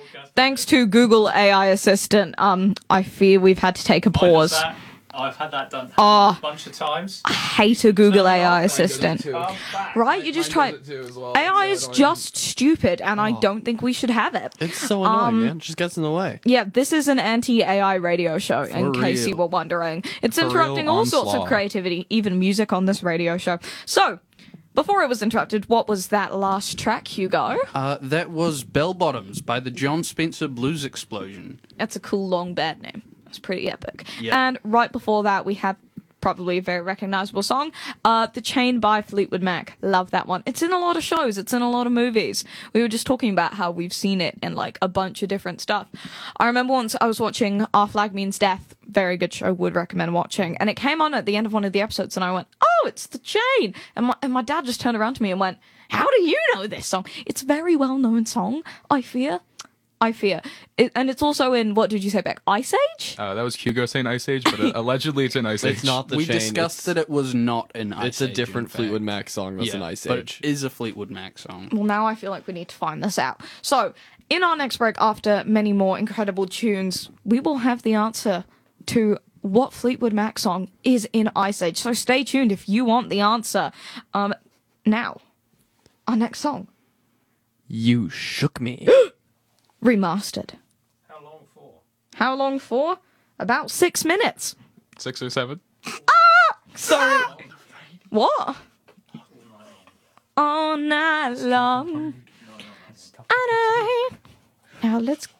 Thanks to Google AI Assistant, I fear we've had to take a pause. I've had that done a bunch of times. I hate a Google AI Assistant. Right? You just try. Well, AI is just stupid, and I don't think we should have it. It's so annoying, man. It just gets in the way. Yeah, this is an anti-AI radio show, in For case you real. were wondering. It's For interrupting real all sorts of onslaught. creativity, even music on this radio show. So, before it was interrupted, what was that last track, Hugo? That was Bell Bottoms by the John Spencer Blues Explosion. That's a cool long band name. It's pretty epic. Yeah. And right before that, we had probably a very recognizable song, The Chain by Fleetwood Mac. Love that one. It's in a lot of shows. It's in a lot of movies. We were just talking about how we've seen it in like a bunch of different stuff. I remember once I was watching Our Flag Means Death. Very good show. Would recommend watching. And it came on at the end of one of the episodes, and I went, "Oh, it's The Chain." And my dad just turned around to me and went, "How do you know this song? It's a very well known song. I fear." And it's also in, what did you say back? Ice Age? That was Hugo saying Ice Age, but allegedly it's in Ice Age. It's not the We chain. discussed that it was not an Ice It's a Age, different in fact. Fleetwood Mac song that's Yeah, an Ice but Age. it is a Fleetwood Mac song. Well, now I feel like we need to find this out. So, in our next break, after many more incredible tunes, we will have the answer to what Fleetwood Mac song is in Ice Age. So stay tuned if you want the answer. Now, our next song, You shook me. Remastered. How long for? About 6 minutes. 6 or 7. So, what? All night long. Now let's